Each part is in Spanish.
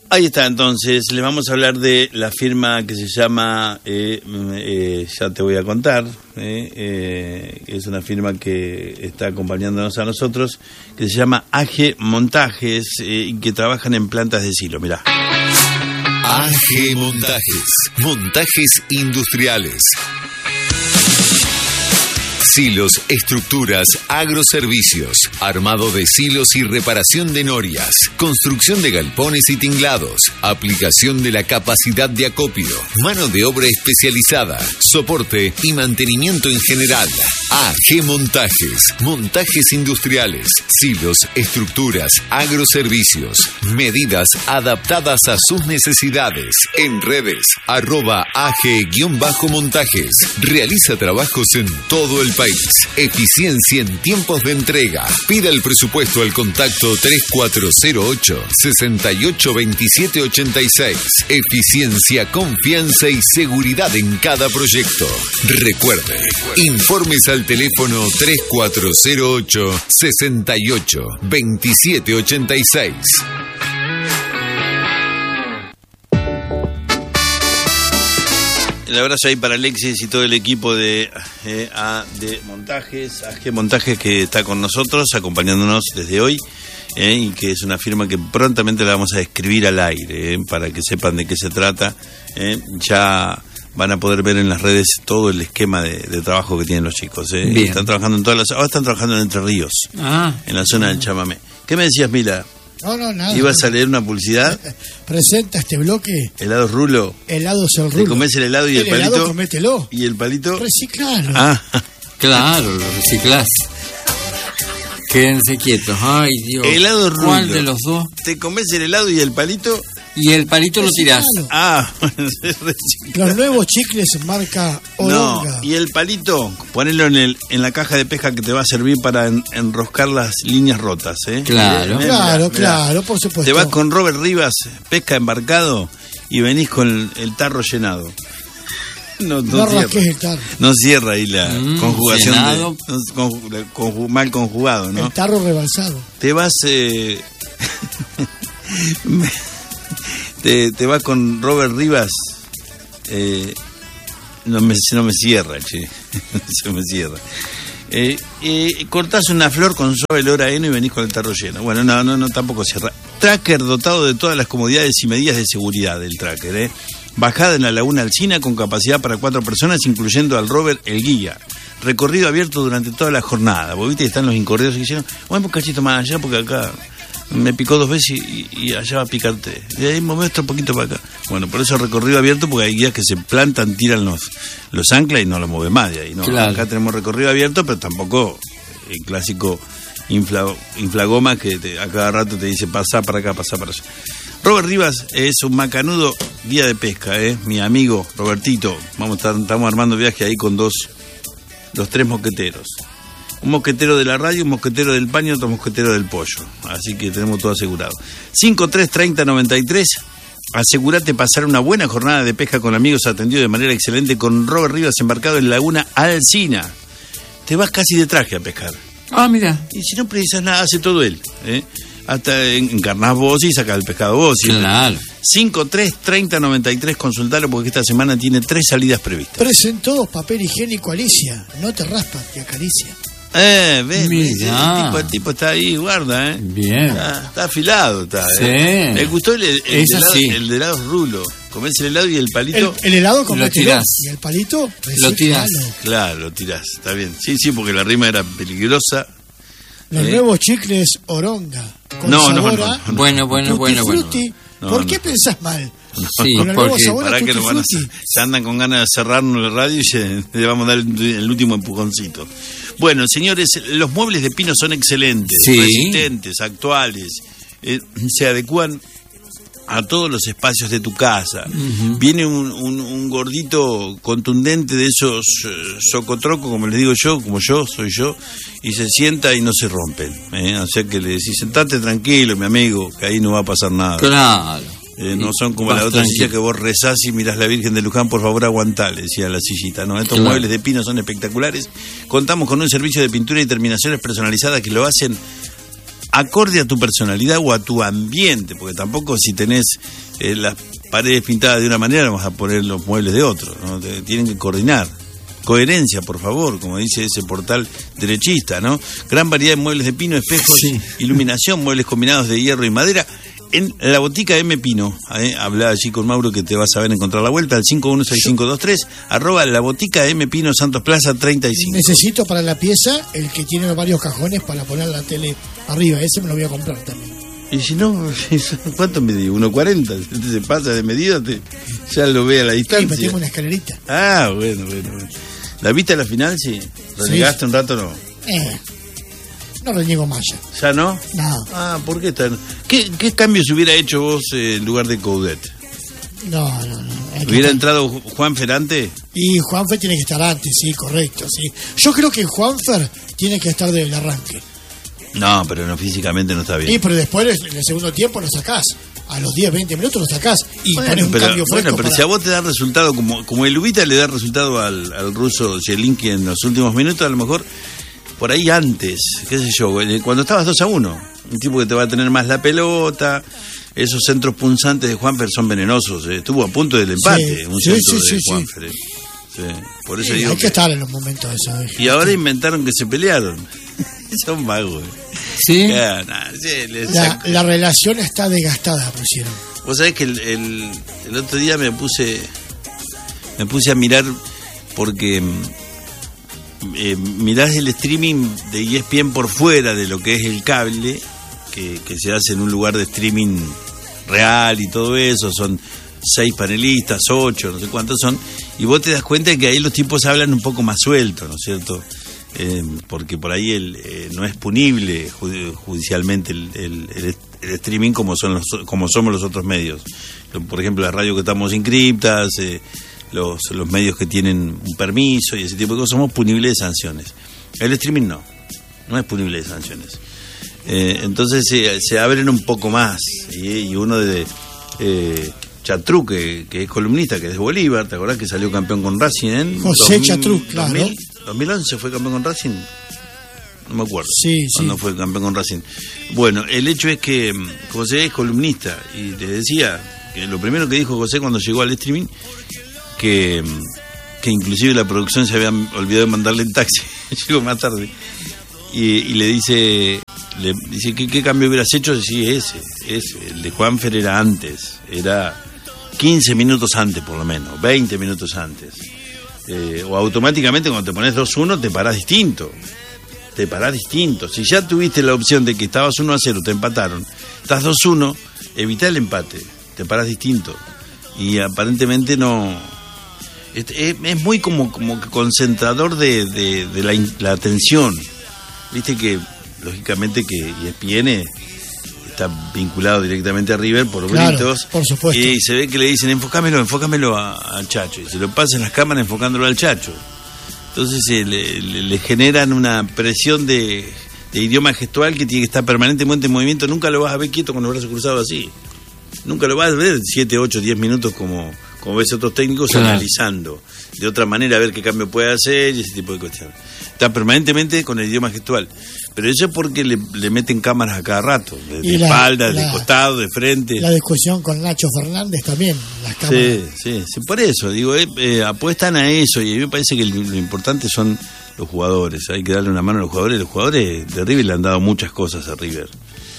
Ahí está, entonces, les vamos a hablar de la firma que se llama, ya te voy a contar, es una firma que está acompañándonos a nosotros, que se llama AG Montajes, y que trabajan en plantas de silo, mirá. AG Montajes, montajes industriales. Silos, estructuras, agroservicios, armado de silos y reparación de norias, construcción de galpones y tinglados, aplicación de la capacidad de acopio, mano de obra especializada, soporte y mantenimiento en general. AG Montajes, montajes industriales, silos, estructuras, agroservicios, medidas adaptadas a sus necesidades. En redes, @AG-montajes. Realiza trabajos en todo el país. Eficiencia en tiempos de entrega. Pida el presupuesto al contacto 3408-682786. Eficiencia, confianza y seguridad en cada proyecto. Recuerde, informes al teléfono 3408-682786. El abrazo ahí para Alexis y todo el equipo de Montajes, AG Montajes, que está con nosotros, acompañándonos desde hoy, y que es una firma que prontamente la vamos a escribir al aire, para que sepan de qué se trata. Ya van a poder ver en las redes todo el esquema de trabajo que tienen los chicos. Están trabajando en todas las... Ahora están trabajando en Entre Ríos, en la zona del Chamamé. ¿Qué me decías, Mila? No, nada. ¿Ibas a leer una publicidad? Presenta este bloque. ¿Helado rulo? Helado es el rulo. ¿Te comés el helado y el palito? El helado comételo. ¿Y el palito? Reciclalo. Claro, lo reciclás. Quédense quietos. Ay, Dios. Helado rulo. ¿Cuál de los dos? ¿Te comés el helado y el palito? Y el palito lo tirás. Los nuevos chicles marca Oronga. No, y el palito, ponelo en la caja de pesca que te va a servir para enroscar las líneas rotas, Claro. Claro, por supuesto. Te vas con Robert Rivas, pesca embarcado, y venís con el tarro llenado. No rasques el tarro. No cierra ahí la conjugación mal conjugado, ¿no? El tarro rebalsado. Te vas te vas con Robert Rivas, no me cierra, che. Se me cierra. Cortás una flor con suave olor a heno y venís con el tarro lleno. Bueno, no, tampoco cierra. Tracker dotado de todas las comodidades y medidas de seguridad del tracker, Bajada en la Laguna Alsina con capacidad para 4 personas, incluyendo al Robert, el guía. Recorrido abierto durante toda la jornada. Vos viste que están los incorreos y dijeron, vamos un cachito más allá porque acá me picó 2 veces y allá va a picarte. Y ahí me muestro un poquito para acá. Bueno, por eso recorrido abierto, porque hay guías que se plantan, tiran los anclas y no los mueven más de ahí, ¿no? Claro. Acá tenemos recorrido abierto, pero tampoco el clásico inflagoma que a cada rato te dice pasá para acá, pasá para allá. Robert Rivas es un macanudo guía de pesca, mi amigo Robertito. Estamos armando viaje ahí con los 3 mosqueteros. Un mosquetero de la radio, un mosquetero del paño, otro mosquetero del pollo. Así que tenemos todo asegurado. 533093. Asegúrate pasar una buena jornada de pesca con amigos, atendido de manera excelente con Robert Rivas, embarcado en Laguna Alsina. Te vas casi de traje a pescar. Mira. Y si no precisas nada, hace todo él. Hasta encarnás vos y sacás el pescado vos. Claro. 533093, consultalo porque esta semana tiene 3 salidas previstas. Presentó papel higiénico Alicia. No te raspa, te acaricia. Ves, el tipo está ahí, guarda, Bien. Está afilado, está, Sí. Me gustó el de helado rulo. Comés el helado y el palito. El helado comételo. Y el palito, lo tirás. Claro, lo tirás, está bien. Sí, porque la rima era peligrosa. Los nuevos chicles Oronga. No. Bueno. ¿Por qué pensás mal? Sí, porque para que se andan con ganas de cerrarnos la radio y le vamos a dar el último empujoncito. Bueno, señores, los muebles de pino son excelentes, resistentes, actuales, se adecuan a todos los espacios de tu casa. Viene un gordito contundente de esos socotrocos, como les digo yo, como soy yo, y se sienta y no se rompen. O sea que le decís, sentate tranquilo, mi amigo, que ahí no va a pasar nada. Claro. No son como la otra silla que vos rezás y mirás la Virgen de Luján, por favor aguantá, le decía la sillita, ¿no? Estos muebles de pino son espectaculares. Contamos con un servicio de pintura y terminaciones personalizadas que lo hacen acorde a tu personalidad o a tu ambiente, porque tampoco si tenés las paredes pintadas de una manera vamos a poner los muebles de otro, ¿no? Tienen que coordinar. Coherencia, por favor, como dice ese portal derechista, ¿no? Gran variedad de muebles de pino, espejos, iluminación, muebles combinados de hierro y madera. En la botica M Pino, habla allí con Mauro que te vas a ver encontrar la vuelta al 516523, @ la botica M Pino, Santos Plaza 35. Necesito para la pieza el que tiene varios cajones para poner la tele arriba, ese me lo voy a comprar también. Y si no, ¿cuánto medí? 1.40, se pasa de medida, ya lo ve a la distancia. Sí, tengo una escalerita. Ah, bueno. ¿La viste a la final? Sí. ¿Renegaste un rato o no? No reniego más ya. ¿Ya no? No. Ah, ¿por qué tan? ¿Qué cambios hubiera hecho vos en lugar de Coudet? No. ¿Hubiera entrado Juan Ferante? Y Juanfer tiene que estar antes, sí, correcto, sí. Yo creo que Juanfer tiene que estar del arranque. No, pero no, físicamente no está bien. Sí, pero después en el segundo tiempo lo sacás. A los 10, 20 minutos lo sacás y pones un cambio fresco. Pero si a vos te da resultado, como el Ubita le da resultado al ruso Zielinski en los últimos minutos, a lo mejor por ahí antes, qué sé yo, cuando estabas 2-1, un tipo que te va a tener más la pelota, esos centros punzantes de Juanfer son venenosos, estuvo a punto del empate, un centro de Juanfer. Sí, por eso digo hay que estar en los momentos de eso. Y ahora inventaron que se pelearon. Son vagos. Sí. La relación está desgastada, pusieron. Vos sabés que el otro día me puse a mirar porque mirás el streaming de ESPN por fuera de lo que es el cable, que se hace en un lugar de streaming real y todo eso, son 6 panelistas, 8, no sé cuántos son, y vos te das cuenta de que ahí los tipos hablan un poco más suelto, ¿no es cierto? Porque por ahí no es punible judicialmente el streaming como somos los otros medios. Por ejemplo, la radio que estamos encriptas, los medios que tienen un permiso y ese tipo de cosas, somos punibles de sanciones. El streaming no es punible de sanciones. Entonces se abren un poco más, y uno de Chatru, que es columnista, que es de Bolívar, ¿te acordás que salió campeón con Racing en José Chatru, claro. 2011 fue campeón con Racing, no me acuerdo. Sí. Cuando fue campeón con Racing. Bueno, el hecho es que José es columnista y te decía que lo primero que dijo José cuando llegó al streaming, que inclusive la producción se había olvidado de mandarle el taxi, llegó más tarde, y le dice ¿qué cambio hubieras hecho? Sí, el de Juanfer era antes, era 15 minutos antes por lo menos, 20 minutos antes. O automáticamente cuando te pones 2-1 te parás distinto. Si ya tuviste la opción de que estabas 1-0, te empataron, estás 2-1, evitá el empate, te parás distinto. Y aparentemente no. Es muy como concentrador de la atención. Viste que lógicamente que ESPN está vinculado directamente a River por gritos, por supuesto. Y se ve que le dicen enfócamelo al Chacho, y se lo pasan las cámaras enfocándolo al Chacho. Entonces le generan una presión de idioma gestual que tiene que estar permanentemente en movimiento. Nunca lo vas a ver quieto con los brazos cruzados así, nunca lo vas a ver 7, 8, 10 minutos como ves otros técnicos analizando de otra manera a ver qué cambio puede hacer y ese tipo de cuestiones. Está permanentemente con el idioma gestual, pero eso es porque le meten cámaras a cada rato, de espalda, de costado, de frente. La discusión con Nacho Fernández también, las cámaras. Sí, por eso digo, apuestan a eso, y a mí me parece que lo importante son los jugadores. Hay que darle una mano a los jugadores. Los jugadores de River le han dado muchas cosas a River.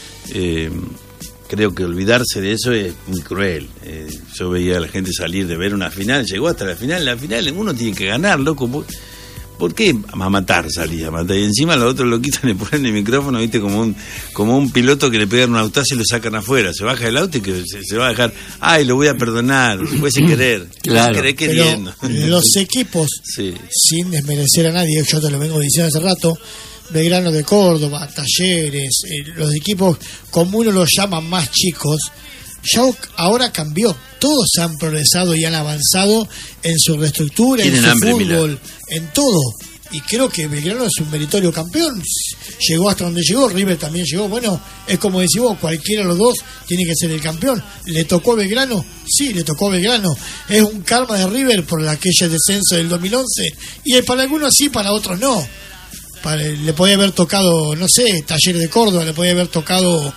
Creo que olvidarse de eso es muy cruel. Yo veía a la gente salir de ver una final, llegó hasta la final uno tiene que ganar, loco. ¿Por qué a matar salía? Y encima los otros lo quitan, le ponen el micrófono, viste, como un piloto que le pegan un autazo y lo sacan afuera. Se baja del auto y que se va a dejar, lo voy a perdonar, después sin querer. Claro. Sin querer queriendo. Los equipos, sin desmerecer a nadie, yo te lo vengo diciendo hace rato, Belgrano de Córdoba, Talleres, los equipos, como uno los llama más chicos, ya ahora cambió. Todos han progresado y han avanzado en su reestructura, en su fútbol, en todo. Y creo que Belgrano es un meritorio campeón. Llegó hasta donde llegó, River también llegó. Bueno, es como decís vos, cualquiera de los dos tiene que ser el campeón. ¿Le tocó a Belgrano? Sí, le tocó a Belgrano. Es un karma de River por aquella descenso del 2011. Y para algunos sí, para otros no. Le podía haber tocado, no sé, Talleres de Córdoba, le podía haber tocado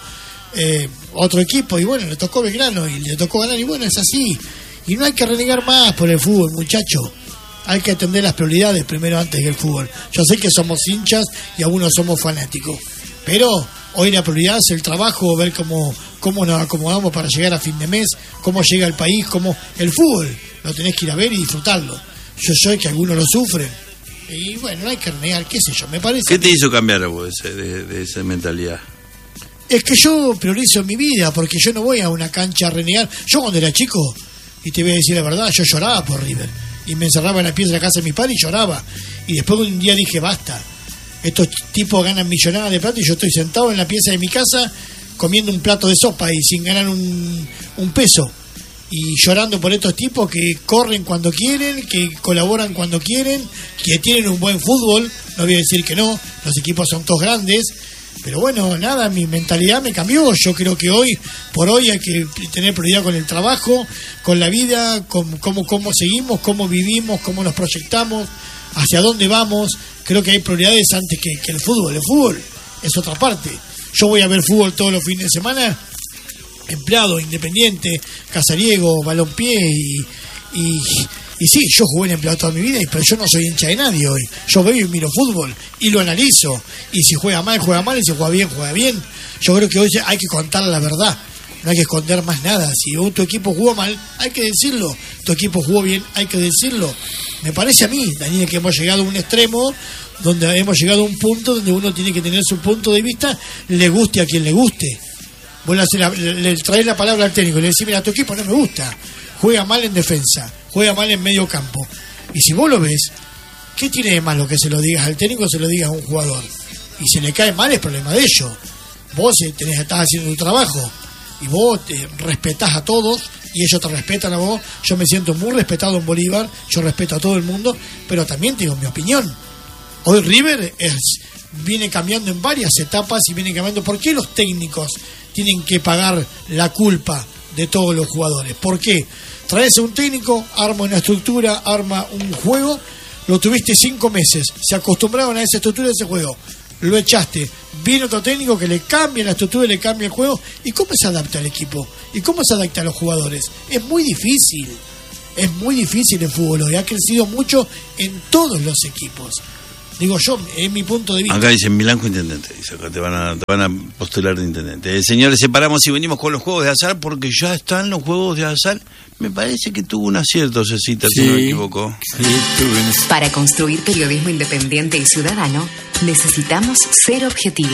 otro equipo, y bueno, le tocó Belgrano y le tocó ganar, y bueno, es así. Y no hay que renegar más por el fútbol, muchacho. Hay que atender las prioridades primero antes que el fútbol. Yo sé que somos hinchas y algunos somos fanáticos, pero hoy la prioridad es el trabajo, ver cómo nos acomodamos para llegar a fin de mes, cómo llega el país, cómo el fútbol lo tenés que ir a ver y disfrutarlo. Yo sé que algunos lo sufren, y bueno, no hay que renegar, qué sé yo, me parece. ¿Qué te hizo cambiar a vos de esa mentalidad? Es que yo priorizo mi vida, porque yo no voy a una cancha a renegar. Yo cuando era chico, y te voy a decir la verdad, yo lloraba por River, y me encerraba en la pieza de la casa de mi padre y lloraba, y después un día dije basta, estos tipos ganan millonadas de plata y yo estoy sentado en la pieza de mi casa comiendo un plato de sopa y sin ganar un peso, y llorando por estos tipos que corren cuando quieren, que colaboran cuando quieren, que tienen un buen fútbol. No voy a decir que no, los equipos son todos grandes, pero bueno, nada, mi mentalidad me cambió. Yo creo que hoy por hoy hay que tener prioridad con el trabajo, con la vida, con cómo seguimos, cómo vivimos, cómo nos proyectamos, hacia dónde vamos. Creo que hay prioridades antes que el fútbol. El fútbol es otra parte. Yo voy a ver fútbol todos los fines de semana, empleado, Independiente, Casariego, Balompié, y sí, yo jugué en empleado toda mi vida, pero yo no soy hincha de nadie hoy. Yo veo y miro fútbol y lo analizo, y si juega mal, y si juega bien. Yo creo que hoy hay que contar la verdad, no hay que esconder más nada. Si tu equipo jugó mal, hay que decirlo. Tu equipo jugó bien, hay que decirlo. Me parece a mí, Daniel, que hemos llegado a un extremo, donde hemos llegado a un punto donde uno tiene que tener su punto de vista, le guste a quien le guste. Vos le traes la palabra al técnico y le decís, mira, tu equipo no me gusta, juega mal en defensa, juega mal en medio campo. Y si vos lo ves, ¿qué tiene de malo que se lo digas al técnico o se lo digas a un jugador? Y si le cae mal es problema de ellos. Vos estás haciendo tu trabajo y vos te respetás a todos y ellos te respetan a vos. Yo me siento muy respetado en Bolívar, yo respeto a todo el mundo, pero también tengo mi opinión. Hoy River viene cambiando en varias etapas y viene cambiando. ¿Por qué los técnicos tienen que pagar la culpa de todos los jugadores? ¿Por qué? Traes a un técnico, arma una estructura, arma un juego, lo tuviste 5 meses, se acostumbraron a esa estructura de ese juego, lo echaste, viene otro técnico que le cambia la estructura y le cambia el juego. ¿Y cómo se adapta al equipo? ¿Y cómo se adapta a los jugadores? Es muy difícil el fútbol hoy, ha crecido mucho en todos los equipos. Digo yo, es mi punto de vista. Acá dicen Milanco intendente, dice, acá te van a postular de intendente. Señores, separamos y venimos con los juegos de azar, porque ya están los juegos de azar. Me parece que tuvo un acierto, Cecita, si no me equivoco. Sí, para construir periodismo independiente y ciudadano, necesitamos ser objetivos.